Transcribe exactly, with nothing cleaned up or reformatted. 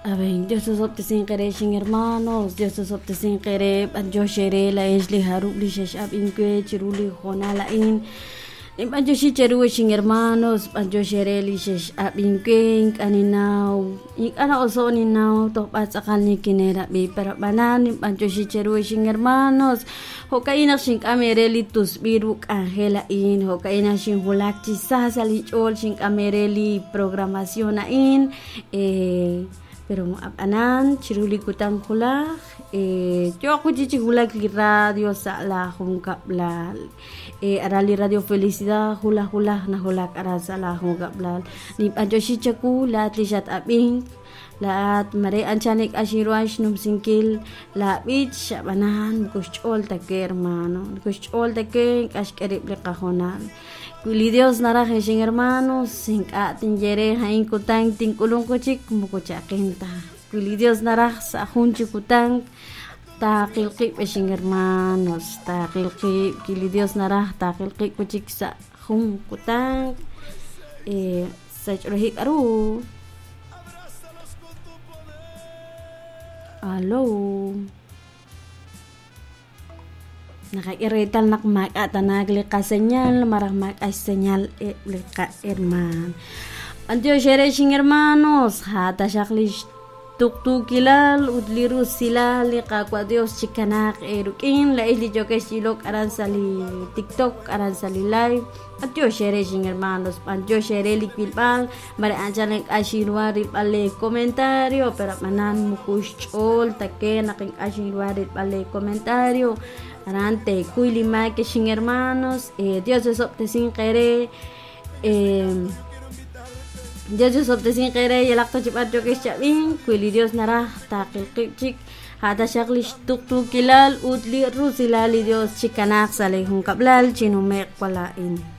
Aben, Dios os obtesin quere sin hermanos, Dios os obtesin quere banjo shere la esli harub li shesh ab inque chiruli khona la in. In banjo shi cheru sin hermanos, banjo shere li shesh ab inque aninaw. In ana oso ni naw to patsakal ni kinera bi para banan in banjo shi cheru sin hermanos. Hokaina sin kamereli tus biruk angela in, hokaina sin hulak chisa sali chol sin kamereli programación in eh pero anan chiruli kutang hula eh yo aku chichi hula ki radio sa la hungkap la eh arali radio felicidad hula hula na hula ara sa la hungkap la ni anjo shi chaku la tlishat abing la mare anchanik ashirwash num sinkil la bich shabanan kushol take hermano kushol take kashkerib le kahonal Kuli Dios nara heshing hermanos, sing atin jere hain kutang ting kulung kucik mukucakinta. Kuli Dios nara sa hunchi kutang ta kilki heshing hermanos, ta kilki kili Dios nara ta kilki kucik sa hun kutang eh sa chrohik aru. Halo. Nakairetal nak makata naglika senyal marah makas senyal e lika herman. Antio shere sing hermanos hata shaklish tuktuk kilal udliru sila lika kwa Dios chikanak erukin la isli joke silok aran sali TikTok aran sali live. Antio shere sing hermanos antio shere likilpal mare anjalek ashirwari pale komentario pero manan mukushol take naking ashirwari pale komentario. Arante kuilima que sin hermanos eh, Dios es obtesin quere eh, Dios es obtesin quere y el acto chipat yo que chabin kuili Dios nara takil chik hada shaklish tuk tuk kilal utli rusilali Dios chikanak saleh hun kablal chinumek walain